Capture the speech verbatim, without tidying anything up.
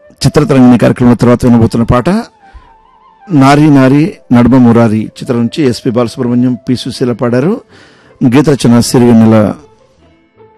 చిత్రతరంగిణి కార్యక్రమం తర్వాత వినబోతున్న పాట నారీ నారీ నడుమ మురారి చిత్రం నుంచి ఎస్పి బాలసుబ్రహ్మణ్యం, పి సుశీల పాడారు. గీత రచన సిరివెన్నెల